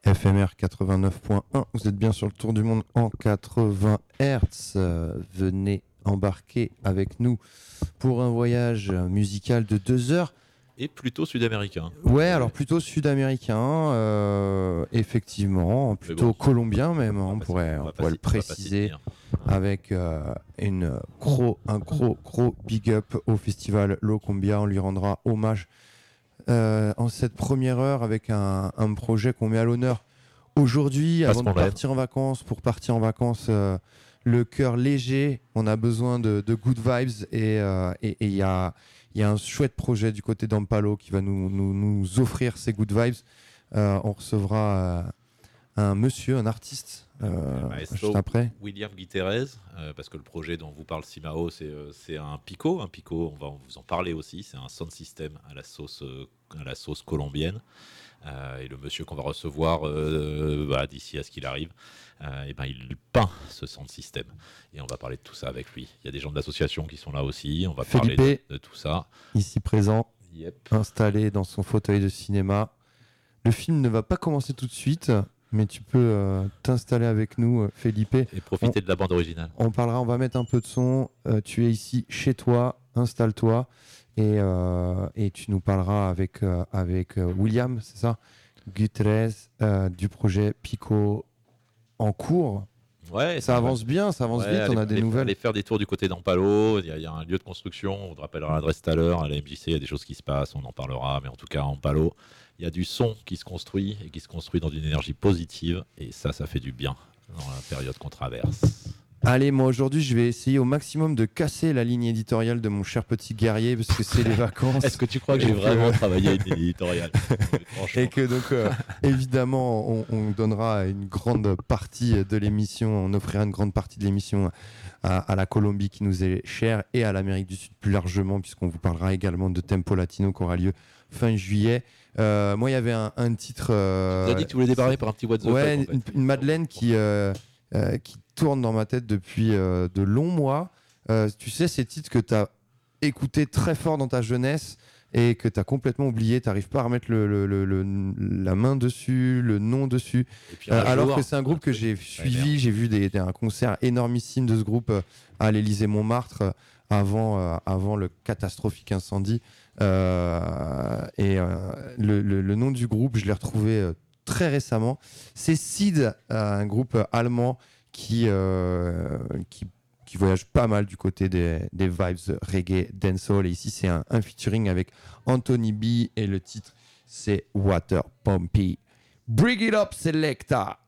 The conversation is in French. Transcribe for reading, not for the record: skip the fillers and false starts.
FMR 89.1. Vous êtes bien sur le tour du monde en 80 Hz. Venez embarquer avec nous pour un voyage musical de 2 heures. Et plutôt sud-américain. Ouais, alors plutôt sud-américain, effectivement, plutôt colombien même, on pourrait le préciser, avec un gros big up au festival Locumbia. On lui rendra hommage en cette première heure avec un projet qu'on met à l'honneur aujourd'hui avant de partir en vacances. Pour partir en vacances, le cœur léger, on a besoin de good vibes et il y a un chouette projet du côté d'Ampalo qui va nous offrir ces good vibes. On recevra un artiste juste après. William Guiterres, parce que le projet dont vous parle Simao, c'est un pico. Un pico, on va vous en parler aussi. C'est un sound system à la sauce colombienne. Et le monsieur qu'on va recevoir d'ici à ce qu'il arrive, il peint ce sound system. Et on va parler de tout ça avec lui. Il y a des gens de l'association qui sont là aussi. On va parler de tout ça. Ici présent, installé dans son fauteuil de cinéma. Le film ne va pas commencer tout de suite, mais tu peux t'installer avec nous, Felipe. Et profiter de la bande originale. On va mettre un peu de son. Tu es ici chez toi, installe-toi. Et tu nous parleras avec William, c'est ça, Guterres, du projet Pico en cours. Ouais, ça avance bien, ça avance vite, on a des nouvelles. Aller faire des tours du côté d'Ampalo, il y a un lieu de construction, on te rappellera l'adresse tout à l'heure, à la MJC, il y a des choses qui se passent, on en parlera, mais en tout cas à Ampalo, il y a du son qui se construit et qui se construit dans une énergie positive, et ça fait du bien dans la période qu'on traverse. Allez, moi aujourd'hui je vais essayer au maximum de casser la ligne éditoriale de mon cher petit guerrier parce que c'est les vacances. Est-ce que tu crois que j'ai vraiment travaillé une éditoriale? Et que donc évidemment on donnera une grande partie de l'émission, on offrira une grande partie de l'émission à la Colombie qui nous est chère et à l'Amérique du Sud plus largement, puisqu'on vous parlera également de Tempo Latino qui aura lieu fin juillet. Moi il y avait un titre... tu as dit que tu voulais débarrer par un petit what the fuck, ouais, en fait. une Madeleine qui tourne dans ma tête depuis de longs mois. Tu sais, ces titres que tu as écoutés très fort dans ta jeunesse et que tu as complètement oublié, tu n'arrives pas à remettre la main dessus, le nom dessus. Alors que c'est un groupe que j'ai suivi, j'ai vu un concert énormissime de ce groupe à l'Élysée-Montmartre avant le catastrophique incendie. Le nom du groupe, je l'ai retrouvé très récemment. C'est Seed, un groupe allemand qui voyage pas mal du côté des vibes reggae, dancehall. Et ici, c'est un featuring avec Anthony B. Et le titre, c'est Water Pumpy. Bring it up, Selecta!